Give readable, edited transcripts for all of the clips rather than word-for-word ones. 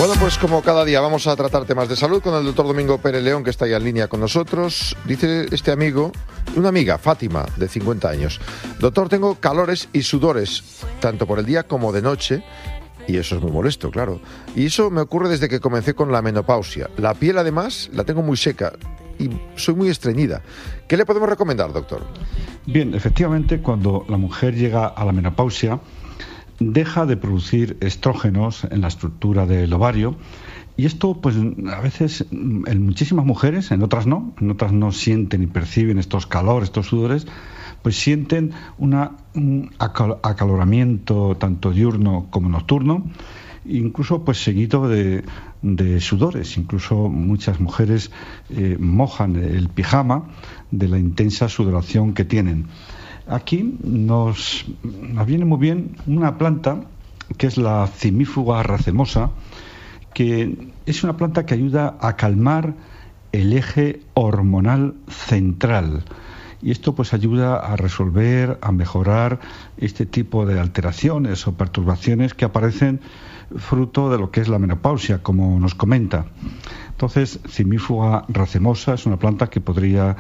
Bueno, pues como cada día vamos a tratar temas de salud con el doctor Domingo Pérez León, que está ya en línea con nosotros. Dice este amigo, una amiga, Fátima, de 50 años. Doctor, tengo calores y sudores, tanto por el día como de noche, y eso es muy molesto, claro. Y eso me ocurre desde que comencé con la menopausia. La piel, además, la tengo muy seca y soy muy estreñida. ¿Qué le podemos recomendar, doctor? Bien, efectivamente, cuando la mujer llega a la menopausia, deja de producir estrógenos en la estructura del ovario, y esto pues a veces en muchísimas mujeres, en otras no sienten y perciben estos calores, estos sudores, pues sienten un acaloramiento tanto diurno como nocturno, incluso pues seguido de sudores. Incluso muchas mujeres mojan el pijama de la intensa sudoración que tienen. Aquí nos viene muy bien una planta que es la Cimífuga racemosa, que es una planta que ayuda a calmar el eje hormonal central. Y esto pues ayuda a resolver, a mejorar este tipo de alteraciones o perturbaciones que aparecen fruto de lo que es la menopausia, como nos comenta. Entonces, Cimífuga racemosa es una planta que podría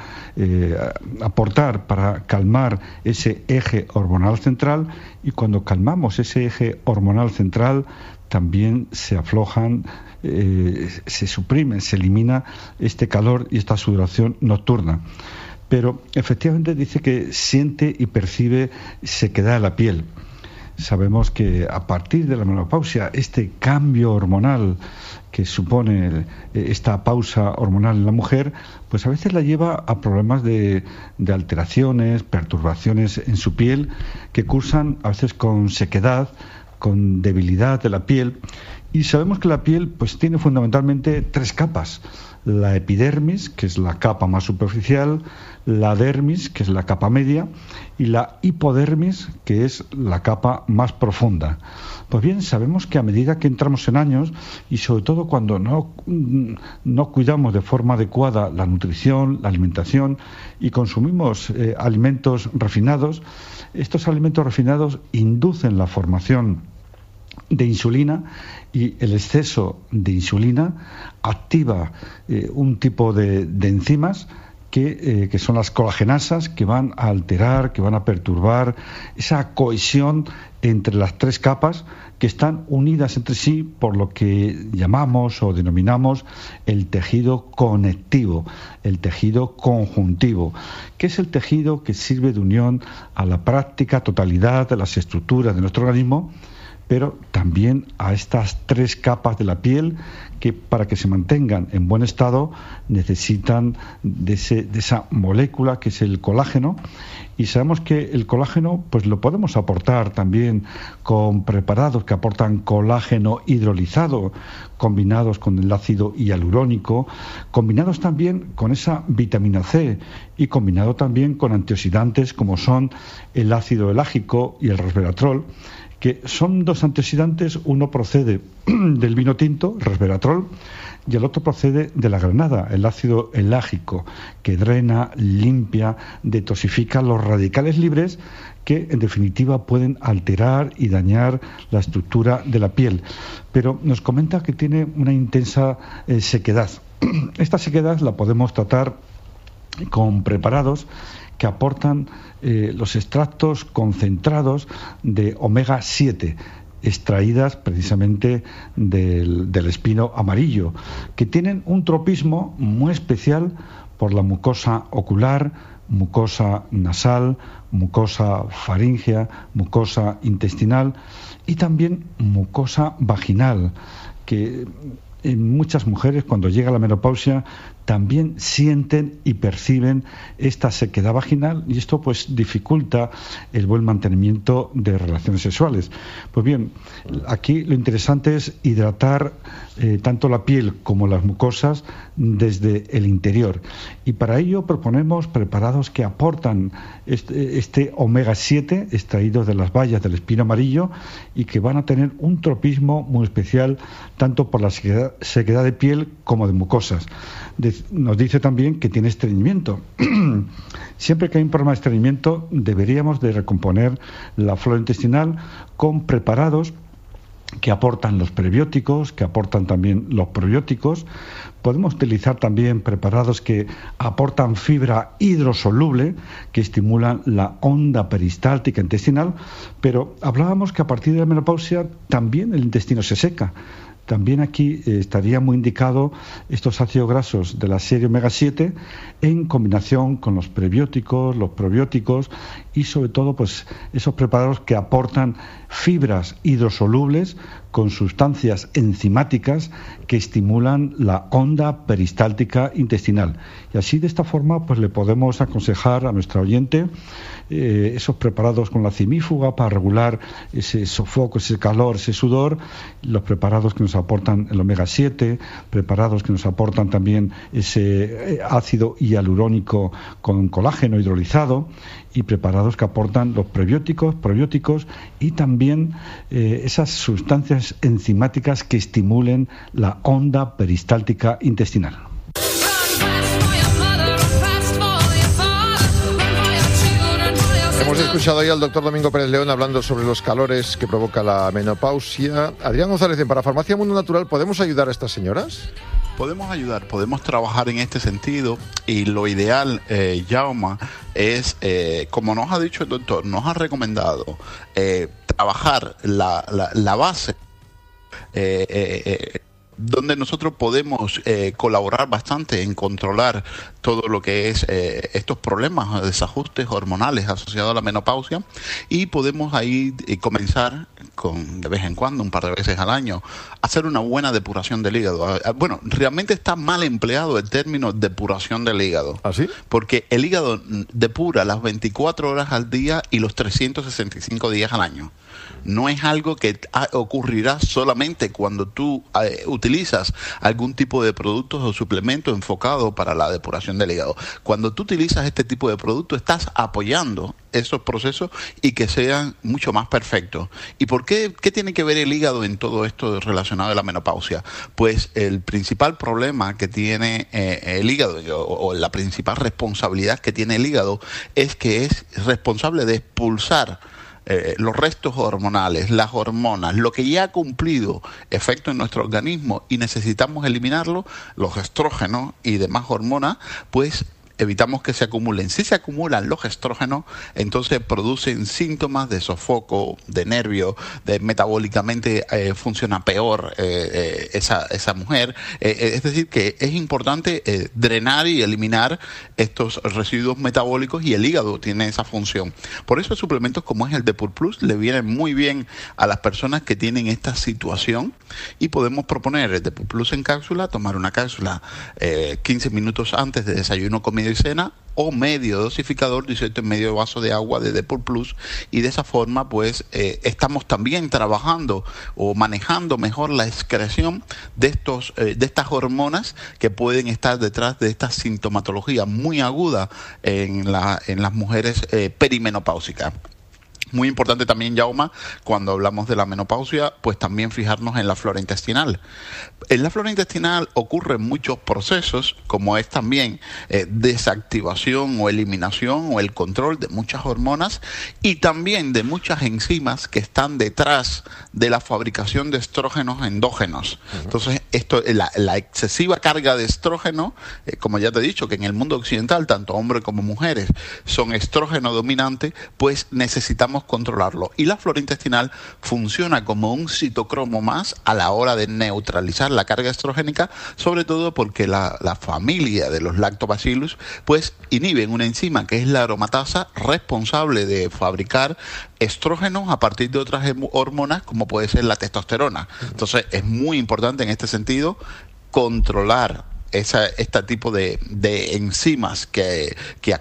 aportar para calmar ese eje hormonal central, y cuando calmamos ese eje hormonal central también se aflojan, se suprimen, se elimina este calor y esta sudoración nocturna. Pero efectivamente dice que siente y percibe sequedad de la piel. Sabemos que a partir de la menopausia, este cambio hormonal que supone esta pausa hormonal en la mujer, pues a veces la lleva a problemas de alteraciones, perturbaciones en su piel, que cursan a veces con sequedad, con debilidad de la piel. Y sabemos que la piel pues tiene fundamentalmente tres capas: la epidermis, que es la capa más superficial, la dermis, que es la capa media, y la hipodermis, que es la capa más profunda. Pues bien, sabemos que a medida que entramos en años, y sobre todo cuando no cuidamos de forma adecuada la nutrición, la alimentación, y consumimos alimentos refinados, estos alimentos refinados inducen la formación de insulina, y el exceso de insulina activa un tipo de enzimas que son las colagenasas, que van a alterar, que van a perturbar esa cohesión entre las tres capas, que están unidas entre sí por lo que llamamos o denominamos el tejido conectivo, el tejido conjuntivo, que es el tejido que sirve de unión a la práctica totalidad de las estructuras de nuestro organismo, pero también a estas tres capas de la piel, que para que se mantengan en buen estado necesitan de esa molécula que es el colágeno. Y sabemos que el colágeno pues lo podemos aportar también con preparados que aportan colágeno hidrolizado, combinados con el ácido hialurónico, combinados también con esa vitamina C, y combinado también con antioxidantes como son el ácido elágico y el resveratrol, que son dos antioxidantes. Uno procede del vino tinto, el resveratrol, y el otro procede de la granada, el ácido elágico, que drena, limpia, detoxifica los radicales libres que en definitiva pueden alterar y dañar la estructura de la piel. Pero nos comenta que tiene una intensa sequedad. Esta sequedad la podemos tratar con preparados que aportan los extractos concentrados de omega 7, extraídas precisamente del espino amarillo, que tienen un tropismo muy especial por la mucosa ocular, mucosa nasal, mucosa faríngea, mucosa intestinal y también mucosa vaginal, que en muchas mujeres cuando llega la menopausia también sienten y perciben esta sequedad vaginal, y esto pues dificulta el buen mantenimiento de relaciones sexuales. Pues bien, aquí lo interesante es hidratar tanto la piel como las mucosas desde el interior, y para ello proponemos preparados que aportan este omega 7 extraídos de las bayas del espino amarillo, y que van a tener un tropismo muy especial tanto por la sequedad de piel como de mucosas. Nos dice también que tiene estreñimiento. Siempre que hay un problema de estreñimiento deberíamos de recomponer la flora intestinal con preparados que aportan los prebióticos, que aportan también los probióticos. Podemos utilizar también preparados que aportan fibra hidrosoluble, que estimulan la onda peristáltica intestinal, pero hablábamos que a partir de la menopausia también el intestino se seca. También aquí estaría muy indicado estos ácidos grasos de la serie omega 7 en combinación con los prebióticos, los probióticos y sobre todo pues esos preparados que aportan fibras hidrosolubles con sustancias enzimáticas que estimulan la onda peristáltica intestinal. Y así de esta forma pues le podemos aconsejar a nuestra oyente esos preparados con la cimífuga para regular ese sofoco, ese calor, ese sudor, los preparados que nos aportan el omega 7, preparados que nos aportan también ese ácido hialurónico con colágeno hidrolizado y preparados que aportan los prebióticos, probióticos y también esas sustancias enzimáticas que estimulen la onda peristáltica intestinal. Hemos escuchado ahí al doctor Domingo Pérez León hablando sobre los calores que provoca la menopausia. Adrián González, para Farmacia Mundo Natural, ¿podemos ayudar a estas señoras? Podemos ayudar, podemos trabajar en este sentido y lo ideal, Jaume, es, como nos ha dicho el doctor, nos ha recomendado trabajar la base donde nosotros podemos colaborar bastante en controlar todo lo que es estos problemas, desajustes hormonales asociados a la menopausia, y podemos ahí comenzar con, de vez en cuando, un par de veces al año, hacer una buena depuración del hígado. Bueno, realmente está mal empleado el término depuración del hígado. ¿Ah, sí? Porque el hígado depura las 24 horas al día y los 365 días al año. No es algo que ocurrirá solamente cuando tú utilizas algún tipo de productos o suplemento enfocado para la depuración del hígado. Cuando tú utilizas este tipo de producto, estás apoyando esos procesos y que sean mucho más perfectos. ¿Y por qué? ¿Qué tiene que ver el hígado en todo esto relacionado a la menopausia? Pues el principal problema que tiene el hígado, o la principal responsabilidad que tiene el hígado, es que es responsable de expulsar los restos hormonales, las hormonas, lo que ya ha cumplido efecto en nuestro organismo y necesitamos eliminarlo, los estrógenos y demás hormonas, pues evitamos que se acumulen. Si se acumulan los estrógenos, entonces producen síntomas de sofoco, de nervio, de metabólicamente funciona peor esa mujer. Es decir, que es importante drenar y eliminar estos residuos metabólicos y el hígado tiene esa función. Por eso suplementos como es el Depur Plus le vienen muy bien a las personas que tienen esta situación y podemos proponer el Depur Plus en cápsula, tomar una cápsula 15 minutos antes de desayuno, comida y cena, o medio dosificador, 18 medio vaso de agua de Depur Plus, y de esa forma pues estamos también trabajando o manejando mejor la excreción de estas hormonas que pueden estar detrás de esta sintomatología muy aguda en las mujeres perimenopáusicas. Muy importante también, Jaume, cuando hablamos de la menopausia, pues también fijarnos en la flora intestinal. En la flora intestinal ocurren muchos procesos, como es también desactivación o eliminación o el control de muchas hormonas y también de muchas enzimas que están detrás de la fabricación de estrógenos endógenos. Entonces, la excesiva carga de estrógeno, como ya te he dicho, que en el mundo occidental, tanto hombres como mujeres son estrógeno dominantes, pues necesitamos controlarlo. Y la flora intestinal funciona como un citocromo más a la hora de neutralizar la carga estrogénica, sobre todo porque la familia de los lactobacillus pues inhiben una enzima que es la aromatasa, responsable de fabricar estrógenos a partir de otras hormonas como puede ser la testosterona. Entonces es muy importante en este sentido controlar este tipo de enzimas que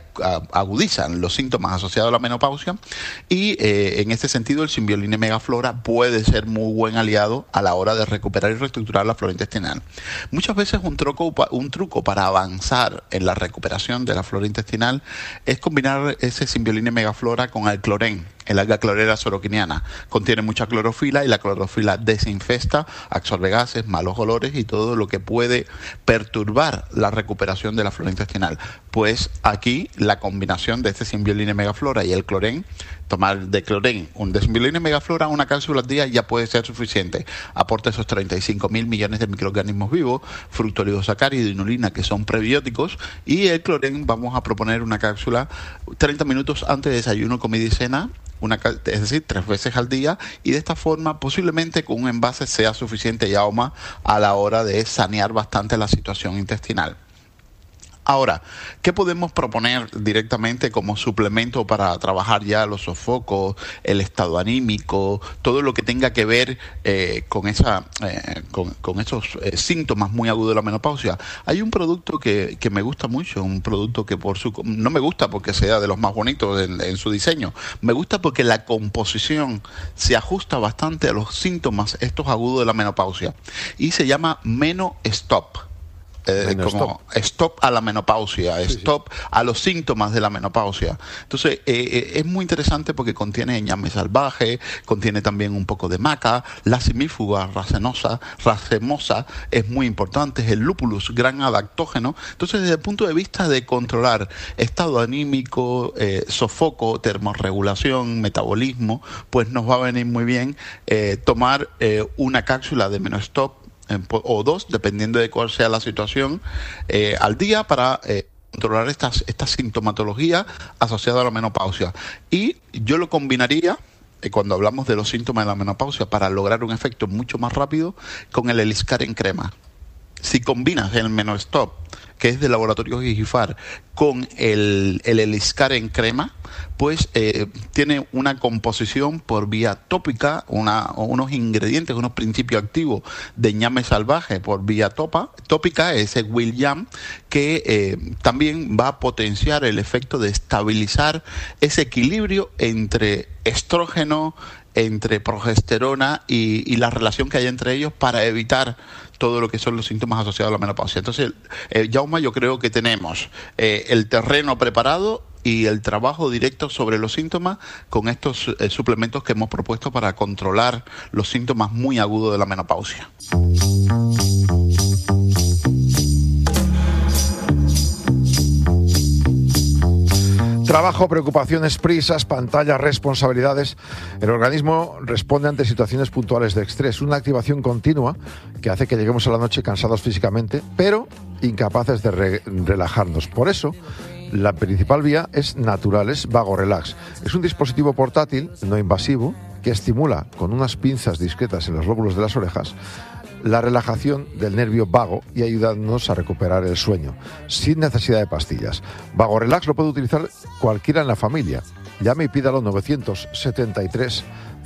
agudizan los síntomas asociados a la menopausia y en este sentido el Symbioline Megaflora puede ser muy buen aliado a la hora de recuperar y reestructurar la flora intestinal. Muchas veces un truco para avanzar en la recuperación de la flora intestinal es combinar ese Symbioline Megaflora con el clorén. el alga clorera soroquiniana. Contiene mucha clorofila y la clorofila desinfesta, absorbe gases, malos olores y todo lo que puede perturbar la recuperación de la flora intestinal. Pues aquí la combinación de este Symbiolina megaflora y el clorén, tomar de clorén un de Symbiolina megaflora, una cápsula al día ya puede ser suficiente. Aporta esos 35.000 millones de microorganismos vivos, fructoligosacáridos y inulina, que son prebióticos, y el clorén vamos a proponer una cápsula 30 minutos antes de desayuno, comida y cena, es decir, 3 veces al día, y de esta forma posiblemente con un envase sea suficiente ya a la hora de sanear bastante la situación intestinal. Ahora, ¿qué podemos proponer directamente como suplemento para trabajar ya los sofocos, el estado anímico, todo lo que tenga que ver con esos síntomas muy agudos de la menopausia? Hay un producto que me gusta mucho, un producto que no me gusta porque sea de los más bonitos en su diseño, me gusta porque la composición se ajusta bastante a los síntomas estos agudos de la menopausia, y se llama MenoStop. Como stop a la menopausia, stop a los síntomas de la menopausia. Entonces, es muy interesante porque contiene ñame salvaje, contiene también un poco de maca, la simífuga racemosa es muy importante, es el lúpulus, gran adaptógeno. Entonces, desde el punto de vista de controlar estado anímico, sofoco, termorregulación, metabolismo, pues nos va a venir muy bien tomar una cápsula de MenoStop o 2, dependiendo de cuál sea la situación, al día para controlar esta sintomatología asociada a la menopausia. Y yo lo combinaría, cuando hablamos de los síntomas de la menopausia, para lograr un efecto mucho más rápido, con el Eliscar en crema. Si combinas el MenoStop, que es del laboratorio Gigifar, con el Eliscar en crema, pues tiene una composición por vía tópica, unos ingredientes, unos principios activos de ñame salvaje por vía tópica, ese William, que también va a potenciar el efecto de estabilizar ese equilibrio entre estrógeno, entre progesterona y la relación que hay entre ellos, para evitar todo lo que son los síntomas asociados a la menopausia. Entonces, Jaume, yo creo que tenemos el terreno preparado y el trabajo directo sobre los síntomas con estos suplementos que hemos propuesto para controlar los síntomas muy agudos de la menopausia. Trabajo, preocupaciones, prisas, pantallas, responsabilidades. El organismo responde ante situaciones puntuales de estrés, una activación continua que hace que lleguemos a la noche cansados físicamente, pero incapaces de relajarnos. Por eso, la principal vía es Naturales Vago Relax. Es un dispositivo portátil, no invasivo, que estimula con unas pinzas discretas en los lóbulos de las orejas la relajación del nervio vago y ayudándonos a recuperar el sueño, sin necesidad de pastillas. Vago Relax lo puede utilizar cualquiera en la familia. Llame y pídalo 973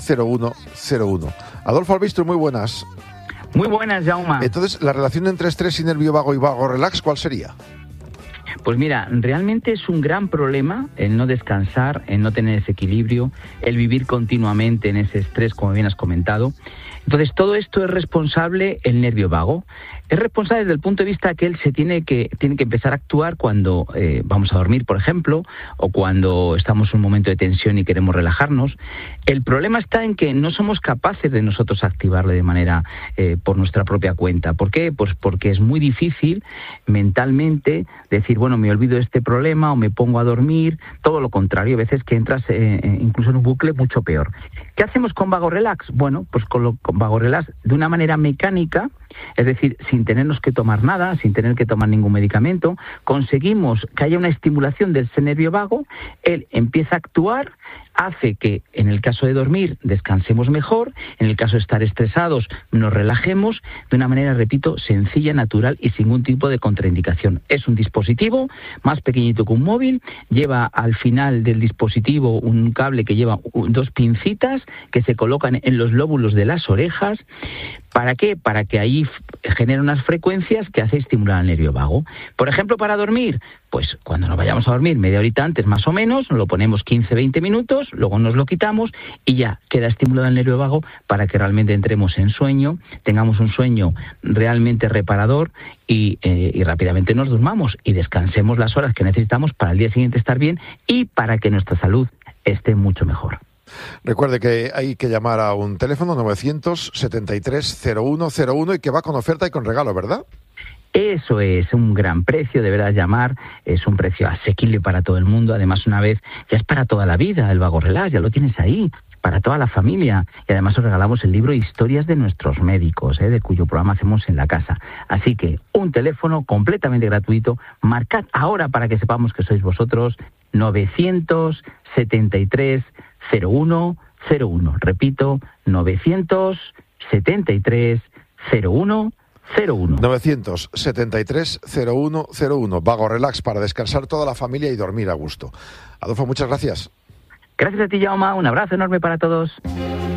0101. Adolfo Albistro, muy buenas. Muy buenas, Jaume. Entonces, la relación entre estrés y nervio vago y Vago Relax, ¿cuál sería? Pues mira, realmente es un gran problema el no descansar, el no tener ese equilibrio, el vivir continuamente en ese estrés, como bien has comentado. Entonces, todo esto es responsable el nervio vago. Es responsable desde el punto de vista que él tiene que empezar a actuar cuando vamos a dormir, por ejemplo, o cuando estamos en un momento de tensión y queremos relajarnos. El problema está en que no somos capaces de nosotros activarle de manera por nuestra propia cuenta. ¿Por qué? Pues porque es muy difícil mentalmente decir, bueno, me olvido de este problema o me pongo a dormir. Todo lo contrario, a veces que entras incluso en un bucle mucho peor. ¿Qué hacemos con Vago Relax? Bueno, pues con Vago Relax de una manera mecánica, es decir, sin tenernos que tomar nada, sin tener que tomar ningún medicamento, conseguimos que haya una estimulación del nervio vago, él empieza a actuar, hace que en el caso de dormir descansemos mejor, en el caso de estar estresados nos relajemos de una manera, repito, sencilla, natural y sin ningún tipo de contraindicación. Es un dispositivo más pequeñito que un móvil, lleva al final del dispositivo un cable que lleva 2 pincitas que se colocan en los lóbulos de las orejas. ¿Para qué? Para que ahí genere unas frecuencias que hace estimular al nervio vago. Por ejemplo, para dormir, pues cuando nos vayamos a dormir, media horita antes más o menos, nos lo ponemos 15-20 minutos, luego nos lo quitamos y ya queda estimulado el nervio vago para que realmente entremos en sueño, tengamos un sueño realmente reparador y rápidamente nos durmamos y descansemos las horas que necesitamos para el día siguiente estar bien y para que nuestra salud esté mucho mejor. Recuerde que hay que llamar a un teléfono 973-0101 y que va con oferta y con regalo, ¿verdad? Eso es un gran precio, deberás llamar, es un precio asequible para todo el mundo, además una vez ya es para toda la vida, el Vago Relax, ya lo tienes ahí, para toda la familia, y además os regalamos el libro Historias de nuestros médicos, de cuyo programa hacemos en la casa. Así que un teléfono completamente gratuito, marcad ahora para que sepamos que sois vosotros, 973-0101, repito, 973-0101. 973-0101. Vago Relax, para descansar toda la familia y dormir a gusto. Adolfo, muchas gracias. Gracias a ti, Jaume. Un abrazo enorme para todos.